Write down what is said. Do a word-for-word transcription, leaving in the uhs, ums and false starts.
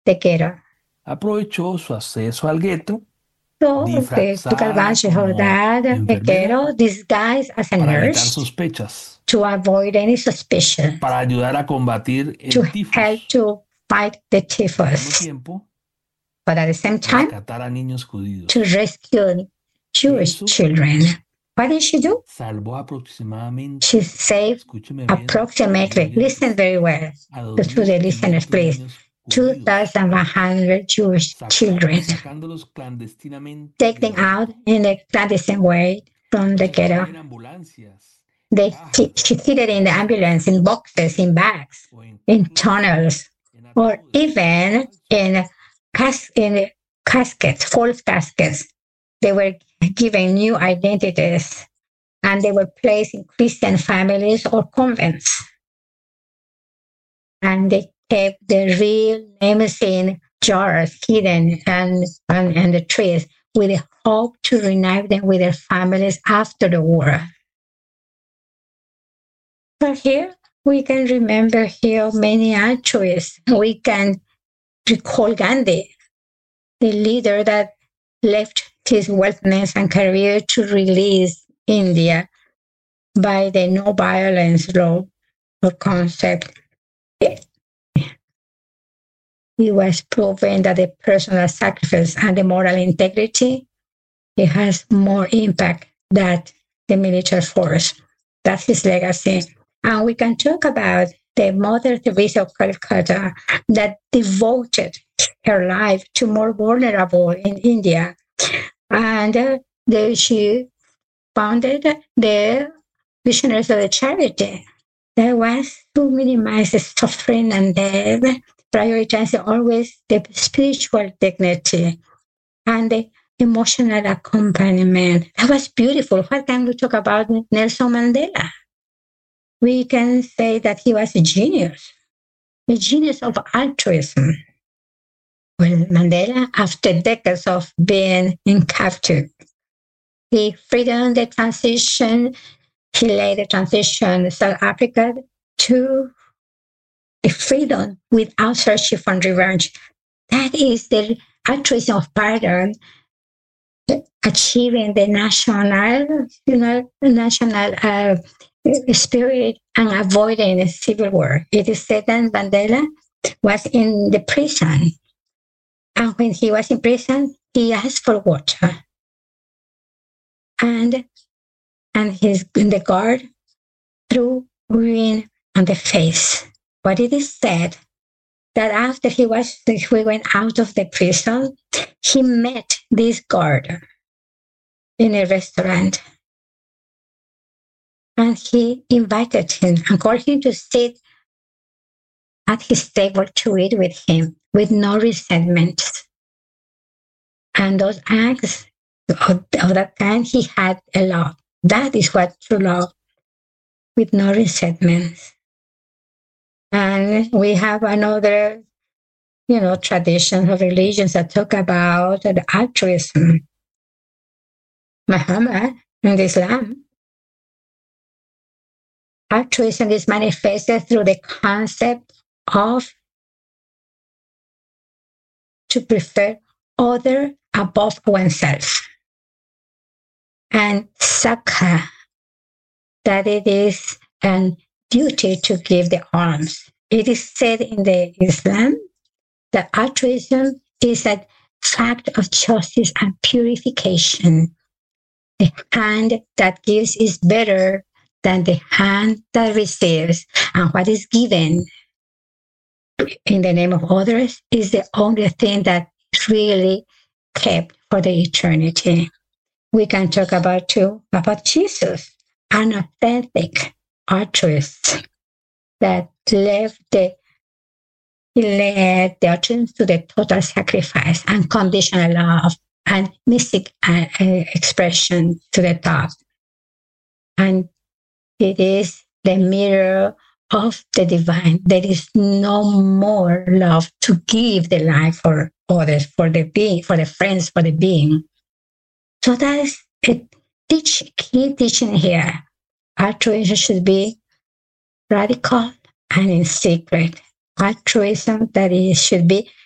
the ghetto. Aprovechó su acceso al gueto So they took advantage of that the ghetto disguised as a para evitar nurse sospechas, to avoid any suspicion, para ayudar a combatir el to tifus, help to fight the al mismo typhus, tiempo but at the same time rescatar a niños judíos. to rescue Jewish Hizo? children. What did she do? Salvó aproximadamente, She saved escúcheme bien, approximately, listen very well, a to the listeners, please, two thousand one hundred Jewish children, sacándolos clandestinamente, taken out in a clandestine way from the ghetto. en ambulancias, They she, she hid it in the ambulance, in boxes, in bags, in tunnels, or even in cas- in caskets, false caskets. They were given new identities, and they were placed in Christian families or convents. And they kept the real names in jars, hidden and, and, and the trees, with the hope to reunite them with their families after the war. But here we can remember here many altruists. We can recall Gandhi, the leader that left his wealthiness and career to release India by the no violence law or concept. It was proven that the personal sacrifice and the moral integrity, it has more impact than the military force. That's his legacy. And we can talk about the Mother Teresa of Calcutta that devoted her life to more vulnerable in India. And uh, the, she founded the Missionaries of the Charity that was to minimize the suffering and death, prioritizing always the spiritual dignity and the emotional accompaniment. That was beautiful. What can we talk about Nelson Mandela? We can say that he was a genius, a genius of altruism. Well, Mandela, after decades of being in captivity, he freedom the transition, he led the transition South Africa to a freedom without searching for revenge. That is the altruism of pardon, achieving the national, you know, national uh, spirit and avoiding a civil war. It is said that Mandela was in the prison. And when he was in prison, he asked for water. And, and his, the guard threw urine on the face. But it is said that after he was he went out of the prison, he met this guard in a restaurant. And he invited him and called him to sit at his table to eat with him with no resentment. And those acts of, of that kind, he had a lot. That is what true love, with no resentment. And we have another, you know, tradition of religions that talk about the altruism. Muhammad and Islam. Altruism is manifested through the concept of to prefer other above oneself. And zakah, that it is a duty to give the alms. It is said in the Islam that altruism is a fact of justice and purification. The hand that gives is better than the hand that receives. And what is given in the name of others is the only thing that is really kept for the eternity. We can talk about too about Jesus, an authentic altruist that left the he led the audience to the total sacrifice and conditional love and mystic uh, uh, expression to the top. And it is the mirror of the divine. There is no more love to give the life for others, for the being, for the friends, for the being. So that is a teach, key teaching here. Altruism should be radical and in secret. Altruism that is should be